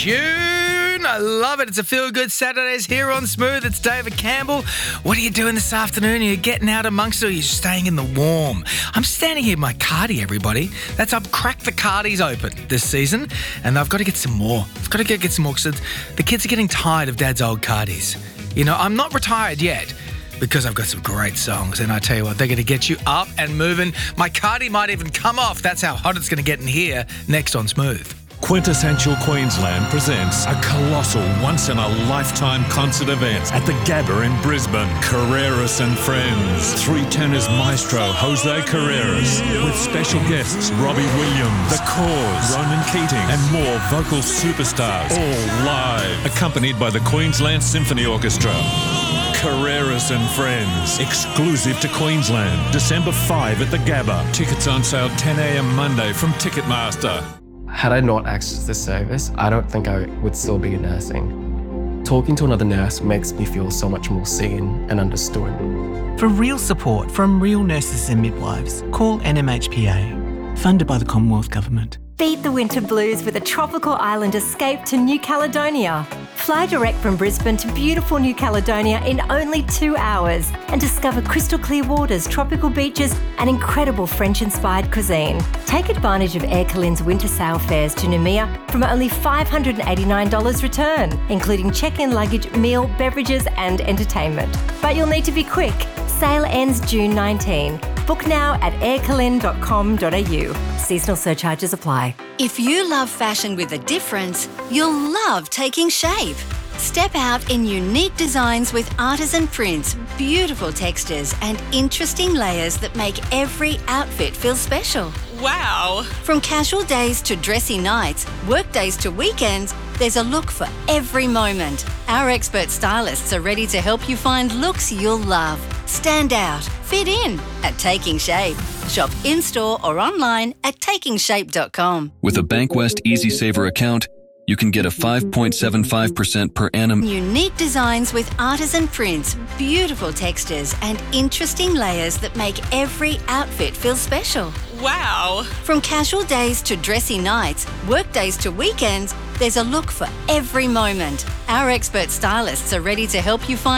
tune. I love it. It's a feel-good Saturdays here on Smooth. It's David Campbell. What are you doing this afternoon? Are you getting out amongst it or are you staying in the warm? I'm standing here with my cardi, everybody. I've cracked the cardis open this season and I've got to get some more. I've got to get some more because the kids are getting tired of Dad's old cardis. You know, I'm not retired yet because I've got some great songs and I tell you what, they're going to get you up and moving. My cardi might even come off. That's how hot it's going to get in here next on Smooth. Quintessential Queensland presents a colossal once-in-a-lifetime concert event at the Gabba in Brisbane. Carreras and Friends. Three tenors maestro Jose Carreras with special guests Robbie Williams, The Cause, Ronan Keating and more vocal superstars, all live, accompanied by the Queensland Symphony Orchestra. Carreras and Friends, exclusive to Queensland, December 5 at the Gabba. Tickets on sale 10 a.m. Monday from Ticketmaster. Had I not accessed this service, I don't think I would still be nursing. Talking to another nurse makes me feel so much more seen and understood. For real support from real nurses and midwives, call NMHPA, funded by the Commonwealth Government. Beat the winter blues with a tropical island escape to New Caledonia. Fly direct from Brisbane to beautiful New Caledonia in only 2 hours and discover crystal clear waters, tropical beaches and incredible French-inspired cuisine. Take advantage of Air Calin's winter sail fares to Noumea from only $589 return, including check-in luggage, meal, beverages and entertainment. But you'll need to be quick. Sale ends June 19. Book now at aircalin.com.au. Seasonal surcharges apply. If you love fashion with a difference, you'll love Taking Shape. Step out in unique designs with artisan prints, beautiful textures and interesting layers that make every outfit feel special. Wow! From casual days to dressy nights, work days to weekends, there's a look for every moment. Our expert stylists are ready to help you find looks you'll love. Stand out, fit in at Taking Shape. Shop in-store or online at takingshape.com. With a Bankwest Easy Saver account, you can get a 5.75% per annum. Unique designs with artisan prints, beautiful textures and interesting layers that make every outfit feel special. Wow! From casual days to dressy nights, work days to weekends, there's a look for every moment. Our expert stylists are ready to help you find